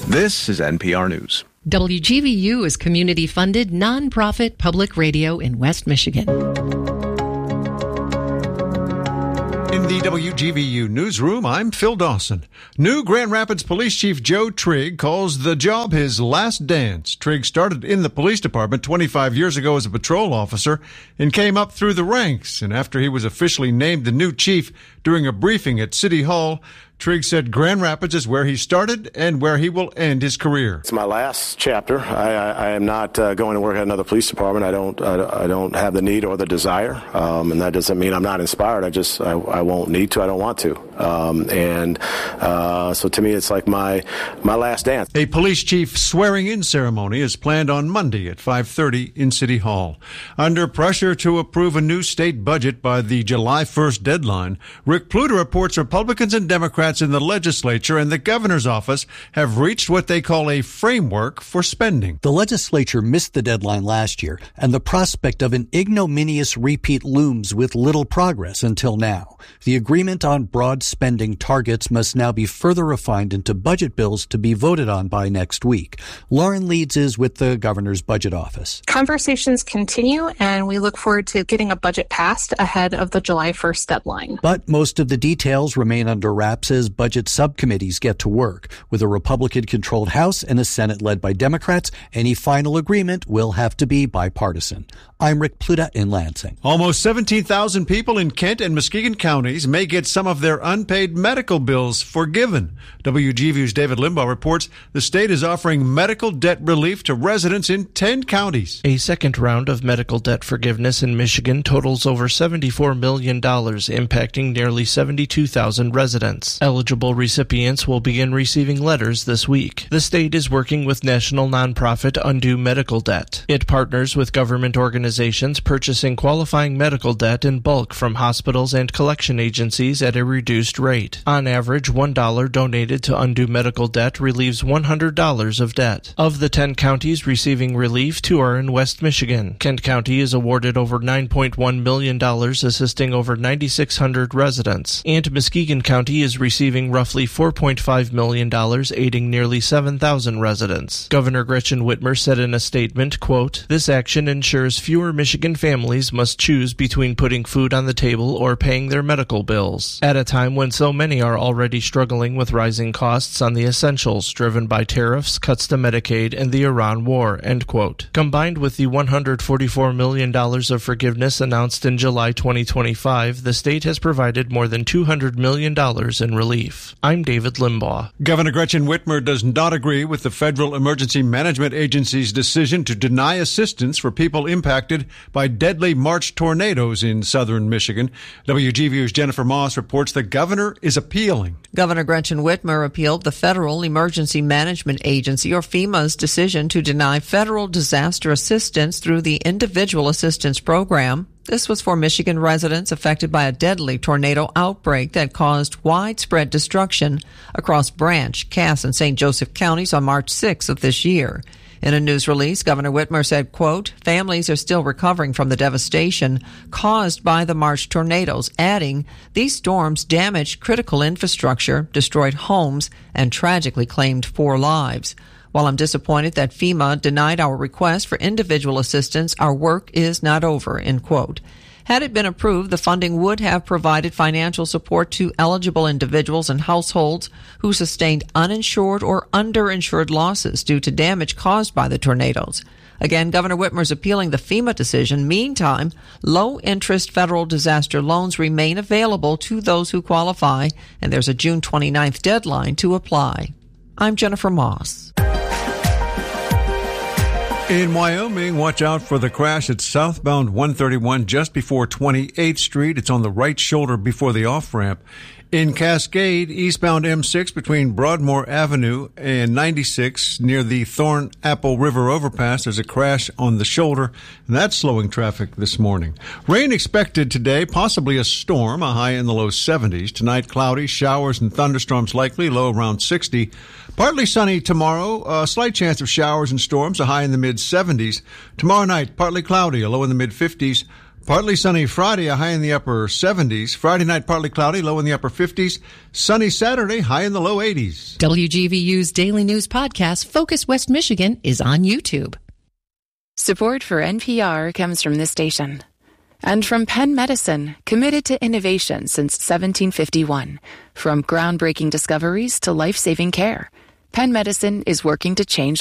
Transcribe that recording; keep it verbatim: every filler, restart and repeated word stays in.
This is N P R News. W G V U is community-funded, nonprofit public radio in West Michigan. In the W G V U newsroom, I'm Phil Dawson. New Grand Rapids Police Chief Joe Trigg calls the job his last dance. Trigg started in the police department twenty-five years ago as a patrol officer and came up through the ranks. And after he was officially named the new chief during a briefing at City Hall, Trigg said Grand Rapids is where he started and where he will end his career. It's my last chapter. I, I, I am not uh, going to work at another police department. I don't. I, I don't have the need or the desire, um, and that doesn't mean I'm not inspired. I just I, I won't need to. I don't want to. Um, and uh, so to me, it's like my my last dance. A police chief swearing-in ceremony is planned on Monday at five thirty in City Hall. Under pressure to approve a new state budget by the July first deadline, Rick Pluta reports Republicans and Democrats in the legislature and the governor's office have reached what they call a framework for spending. The legislature missed the deadline last year, and the prospect of an ignominious repeat looms with little progress until now. The agreement on broad spending targets must now be further refined into budget bills to be voted on by next week. Lauren Leeds is with the governor's budget office. Conversations continue, and we look forward to getting a budget passed ahead of the July first deadline. But most of the details remain under wraps as budget subcommittees get to work. With a Republican-controlled House and a Senate led by Democrats, any final agreement will have to be bipartisan. I'm Rick Pluta in Lansing. Almost seventeen thousand people in Kent and Muskegon counties may get some of their unpaid medical bills forgiven. W G V U's David Limbaugh reports the state is offering medical debt relief to residents in ten counties. A second round of medical debt forgiveness in Michigan totals over seventy-four million dollars, impacting nearly seventy-two thousand residents. Eligible recipients will begin receiving letters this week. The state is working with national nonprofit Undo Medical Debt. It partners with government organizations purchasing qualifying medical debt in bulk from hospitals and collection agencies at a reduced rate. On average, one dollar donated to Undo Medical Debt relieves one hundred dollars of debt. Of the ten counties receiving relief, two are in West Michigan. Kent County is awarded over nine point one million dollars, assisting over nine thousand six hundred residents. And Muskegon County is receiving roughly four point five million dollars, aiding nearly seven thousand residents. Governor Gretchen Whitmer said in a statement, quote, "This action ensures fewer Michigan families must choose between putting food on the table or paying their medical bills, at a time when so many are already struggling with rising costs on the essentials driven by tariffs, cuts to Medicaid, and the Iran war," end quote. Combined with the one hundred forty-four million dollars of forgiveness announced in July twenty twenty-five, the state has provided more than two hundred million dollars in relief. I'm David Limbaugh. Governor Gretchen Whitmer does not agree with the Federal Emergency Management Agency's decision to deny assistance for people impacted by deadly March tornadoes in southern Michigan. W G V U's Jennifer Moss reports the governor is appealing. Governor Gretchen Whitmer appealed the Federal Emergency Management Agency, or FEMA's, decision to deny federal disaster assistance through the Individual Assistance Program. This was for Michigan residents affected by a deadly tornado outbreak that caused widespread destruction across Branch, Cass, and Saint Joseph counties on March sixth of this year. In a news release, Governor Whitmer said, quote, "Families are still recovering from the devastation caused by the March tornadoes," adding, "These storms damaged critical infrastructure, destroyed homes, and tragically claimed four lives. While I'm disappointed that FEMA denied our request for individual assistance, our work is not over," end quote. Had it been approved, the funding would have provided financial support to eligible individuals and households who sustained uninsured or underinsured losses due to damage caused by the tornadoes. Again, Governor Whitmer is appealing the FEMA decision. Meantime, low-interest federal disaster loans remain available to those who qualify, and there's a June twenty-ninth deadline to apply. I'm Jennifer Moss. In Wyoming, watch out for the crash at southbound one thirty-one just before twenty-eighth Street. It's on the right shoulder before the off-ramp. In Cascade, eastbound M six between Broadmoor Avenue and ninety-six near the Thorn Apple River overpass, there's a crash on the shoulder, and that's slowing traffic this morning. Rain expected today, possibly a storm, a high in the low seventies. Tonight, cloudy, showers and thunderstorms likely, low around sixty. Partly sunny tomorrow, a slight chance of showers and storms, a high in the mid seventies. Tomorrow night, partly cloudy, a low in the mid fifties. Partly sunny Friday, a high in the upper seventies. Friday night, partly cloudy, low in the upper fifties. Sunny Saturday, high in the low eighties. W G V U's daily news podcast, Focus West Michigan, is on YouTube. Support for N P R comes from this station. And from Penn Medicine, committed to innovation since seventeen fifty-one. From groundbreaking discoveries to life-saving care, Penn Medicine is working to change